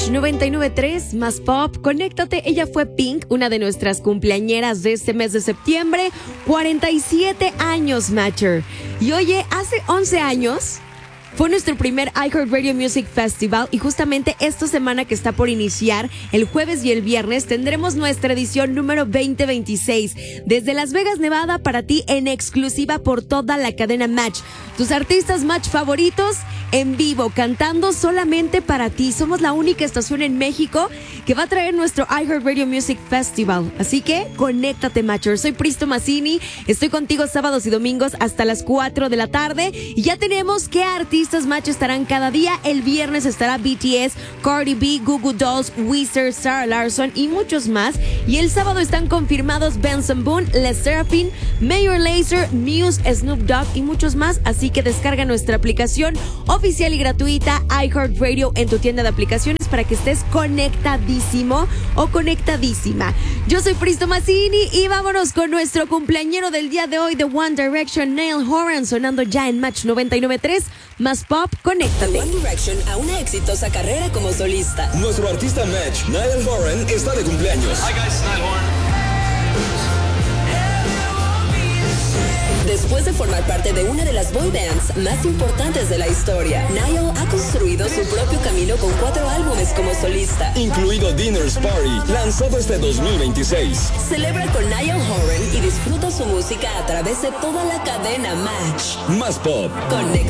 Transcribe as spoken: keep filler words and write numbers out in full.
Match noventa y nueve punto tres, más pop. Conéctate, ella fue Pink, una de nuestras cumpleañeras de este mes de septiembre. cuarenta y siete años, Matcher. Y oye, hace once años fue nuestro primer iHeartRadio Music Festival y justamente esta semana que está por iniciar, el jueves y el viernes, tendremos nuestra edición número veinte veintiséis. Desde Las Vegas, Nevada, para ti en exclusiva por toda la cadena Match. Tus artistas Match favoritos en vivo, cantando solamente para ti. Somos la única estación en México que va a traer nuestro iHeartRadio Music Festival. Así que conéctate, Matcher. Soy Pristo Mazzini. Estoy contigo sábados y domingos hasta las cuatro de la tarde. Y ya tenemos qué artistas Match estarán cada día. El viernes estará B T S, Cardi B, Goo Goo Dolls, Weezer, Sarah Larsson y muchos más. Y el sábado están confirmados Benson Boone, Les Seraphine, Major Lazer, Muse, Snoop Dogg y muchos más. Así que descarga nuestra aplicación oficial y gratuita iHeartRadio en tu tienda de aplicaciones para que estés conectadísimo o conectadísima. Yo soy Pristo Mazzini y vámonos con nuestro cumpleañero del día de hoy de One Direction, Niall Horan, sonando ya en Match noventa y nueve punto tres, más pop. Conéctate. One Direction a una exitosa carrera como solista. Nuestro artista Match, Niall Horan, está de cumpleaños. Hi guys, Niall Horan. Después de formar parte de una de las boy bands más importantes de la historia, Niall ha construido su propio camino con cuatro álbumes como solista, incluido Dinner's Party, lanzado este dos mil veintiséis. Celebra con Niall Horan y disfruta su música a través de toda la cadena Match. Más pop. Conecta.